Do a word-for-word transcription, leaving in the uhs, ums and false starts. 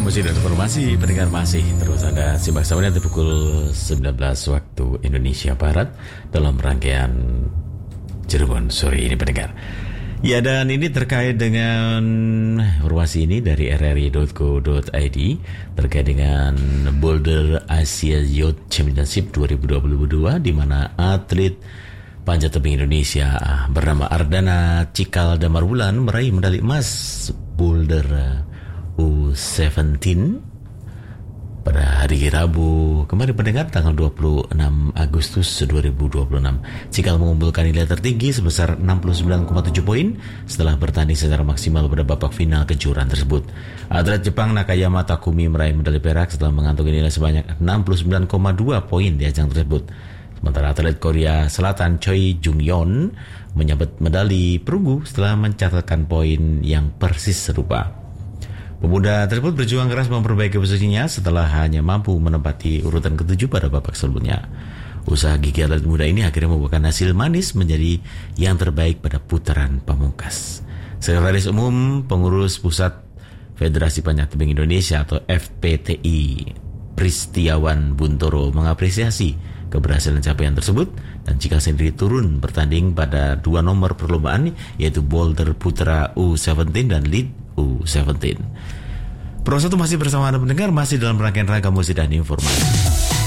musik dan informasi, pendengar masih terus Anda simak sama nanti pukul sembilan belas waktu Indonesia Barat dalam rangkaian Cirebon sore ini pendengar. Ya, dan ini terkait dengan informasi ini dari r r i dot co dot i d terkait dengan Boulder Asia Youth Championship dua ribu dua puluh dua di mana atlet panjat tebing Indonesia bernama Ardana Cikal Damarwulan meraih medali emas Boulder U tujuh belas pada hari Rabu kemarin pendengar tanggal dua puluh enam Agustus dua ribu dua puluh enam. Cikal mengumpulkan nilai tertinggi sebesar enam puluh sembilan koma tujuh poin setelah bertanding secara maksimal pada babak final kejuaraan tersebut. Atlet Jepang Nakayama Takumi meraih medali perak setelah mengantongi nilai sebanyak enam puluh sembilan koma dua poin di ajang tersebut. Sementara atlet Korea Selatan Choi Jung-yeon menyabet medali perunggu setelah mencatatkan poin yang persis serupa. Pemuda tersebut berjuang keras memperbaiki posisinya setelah hanya mampu menempati urutan ketujuh pada babak sebelumnya. Usaha gigih atlet muda ini akhirnya membuahkan hasil manis menjadi yang terbaik pada putaran pamungkas. Sekretaris Umum Pengurus Pusat Federasi Panjat Tebing Indonesia atau F P T I Pristiawan Buntoro mengapresiasi keberhasilan capaian tersebut dan Cikal sendiri turun bertanding pada dua nomor perlombaan yaitu Boulder Putra U tujuh belas dan Lead U tujuh belas. Pro satu masih bersama Anda pendengar, masih dalam rangkaian ragam musik dan informasi.